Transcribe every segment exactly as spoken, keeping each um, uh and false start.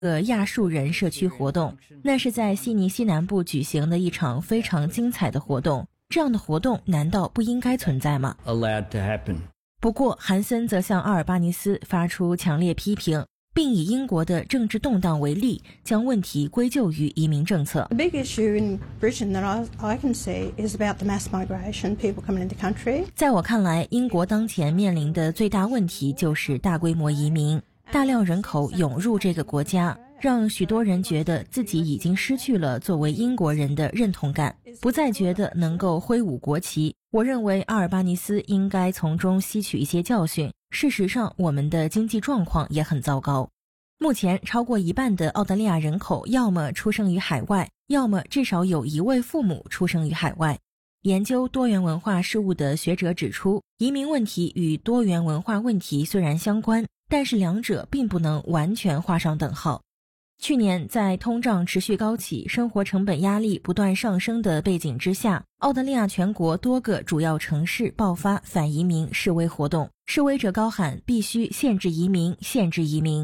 个亚述人社区活动，那是在悉尼西南部举行的一场非常精彩的活动。这样的活动难道不应该存在吗？ allowed to happen. 不过韩森则向阿尔巴尼斯发出强烈批评，并以英国的政治动荡为例，将问题归咎于移民政策。 The big issue in Britain that I, I can see is about the mass migration, people coming into the country. 在我看来，英国当前面临的最大问题就是大规模移民，大量人口涌入这个国家，让许多人觉得自己已经失去了作为英国人的认同感，不再觉得能够挥舞国旗。我认为阿尔巴尼斯应该从中吸取一些教训。事实上，我们的经济状况也很糟糕。目前超过一半的澳大利亚人口要么出生于海外，要么至少有一位父母出生于海外。研究多元文化事务的学者指出，移民问题与多元文化问题虽然相关，但是两者并不能完全画上等号。去年在通胀持续高企、生活成本压力不断上升的背景之下，澳大利亚全国多个主要城市爆发反移民示威活动，示威者高喊必须限制移民，限制移民。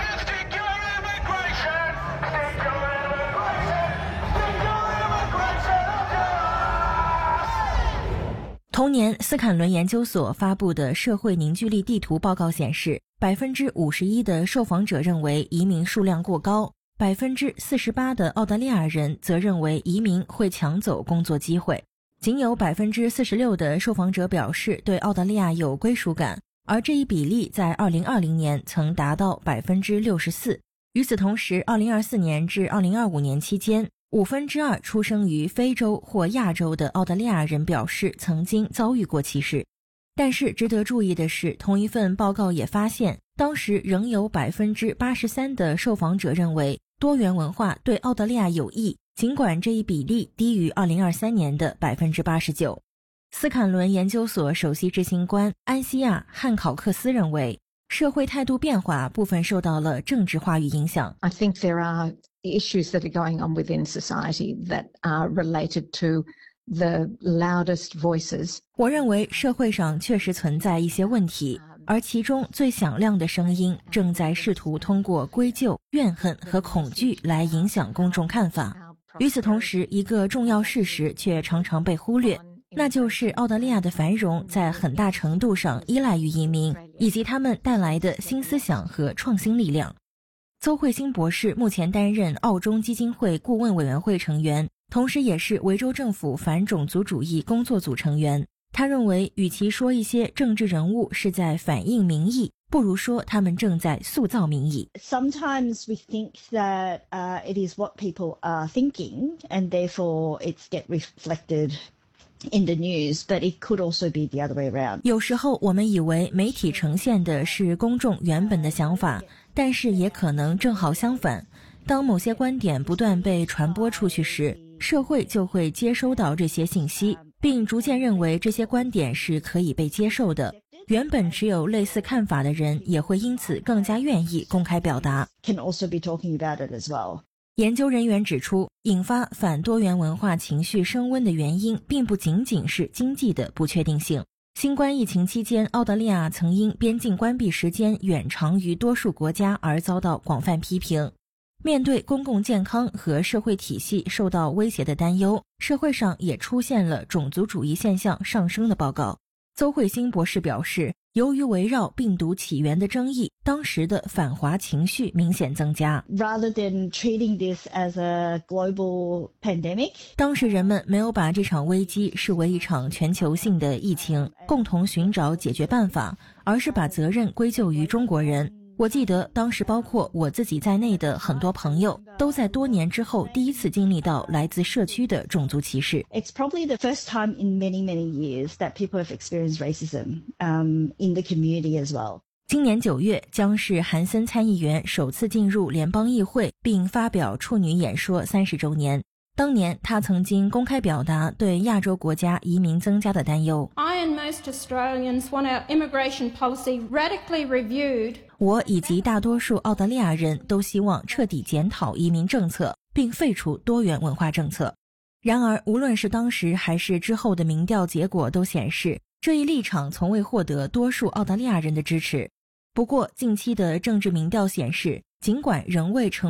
同年，斯坎伦研究所发布的社会凝聚力地图报告显示， 百分之五十一 的受访者认为移民数量过高， 百分之四十八 的澳大利亚人则认为移民会抢走工作机会，仅有 百分之四十六 的受访者表示对澳大利亚有归属感，而这一比例在二零二零年曾达到 百分之六十四。 与此同时，二零二四年至二零二五年期间，五分之二出生于非洲或亚洲的澳大利亚人表示曾经遭遇过歧视。但是值得注意的是，同一份报告也发现，当时仍有 百分之八十三 的受访者认为多元文化对澳大利亚有益，尽管这一比例低于二零二三年的 百分之八十九。 斯坎伦研究所首席执行官安西亚·汉考克斯认为，社会态度变化部分受到了政治话语影响。 I think there are issues that are going on within society that are related to the loudest voices. 我认为社会上确实存在一些问题，而其中最响亮的声音正在试图通过归咎、怨恨和恐惧来影响公众看法。与此同时，一个重要事实却常常被忽略，那就是澳大利亚的繁荣在很大程度上依赖于移民以及他们带来的新思想和创新力量。邹慧星博士目前担任澳中基金会顾问委员会成员，同时也是维州政府反种族主义工作组成员。他认为，与其说一些政治人物是在反映民意，不如说他们正在塑造民意。 Sometimes we think that uh, it is what people are thinking and therefore it's get reflected in the news, but it could also be the other way around. 有时候我们以为媒体呈现的是公众原本的想法，但是也可能正好相反。当某些观点不断被传播出去时，社会就会接收到这些信息，并逐渐认为这些观点是可以被接受的。原本持有类似看法的人也会因此更加愿意公开表达。 Can also be talking about it as well. 研究人员指出，引发反多元文化情绪升温的原因并不仅仅是经济的不确定性。新冠疫情期间，澳大利亚曾因边境关闭时间远长于多数国家而遭到广泛批评。面对公共健康和社会体系受到威胁的担忧，社会上也出现了种族主义现象上升的报告。邹慧星博士表示，由于围绕病毒起源的争议，当时的反华情绪明显增加。 Rather than treating this as a global pandemic, 当时人们没有把这场危机视为一场全球性的疫情，共同寻找解决办法，而是把责任归咎于中国人。我记得当时包括我自己在内的很多朋友都在多年之后第一次经历到来自社区的种族歧视。 it's probably the first time in many, many years that people have experienced racism um, in the community as well. 今年九月将是韩森参议员首次进入联邦议会并发表处女演说三十周年。当年他曾经公开表达对亚洲国家移民增加的担忧。 I and most Australians want our immigration policy radically reviewed. 我以及大多数澳大利亚人都希望彻底检讨移民政策，并废除多元文化政策。然而，无论是当时还是之后的民调结果都显示，这一立场从未获得多数澳大利亚人的支持。不过，近期的政治民调显示，尽管仍未成